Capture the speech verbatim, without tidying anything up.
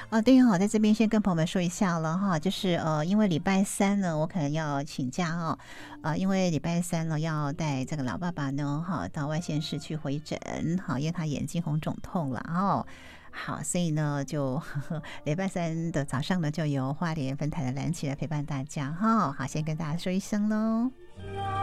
哦，对哦，在这边先跟朋友们说一下了哈，就是呃，因为礼拜三呢，我可能要请假哦，呃，因为礼拜三呢要带这个老爸爸呢哈到外县市去回诊，哈，因为他眼睛红肿痛了哦。好，所以呢，就呵呵礼拜三的早上呢，就由花莲分台的蓝旗来陪伴大家哈。好，先跟大家说一声喽。